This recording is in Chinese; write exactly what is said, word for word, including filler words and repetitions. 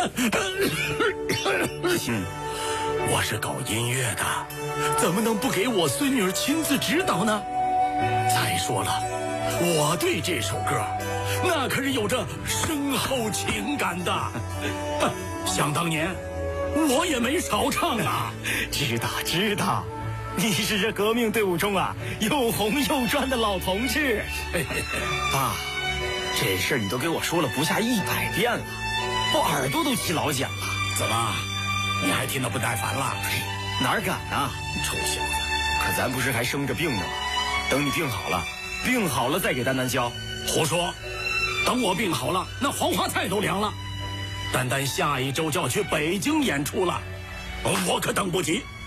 我是搞音乐的，怎么能不给我孙女儿亲自指导呢？再说了，我对这首歌那可是有着深厚情感的。想当年我也没少唱啊。 知道知道，你是这革命队伍中啊又红又专的老同志。爸，这事儿你都给我说了不下一百遍了，我耳朵都起老茧了。 怎么，你还听得不耐烦了？ 哪敢啊， 臭小子！ 可咱不是还生着病呢吗？等你病好了，病好了再给丹丹教。 胡说！等我病好了，那黄花菜都凉了。丹丹下一周就要去北京演出了，我可等不及。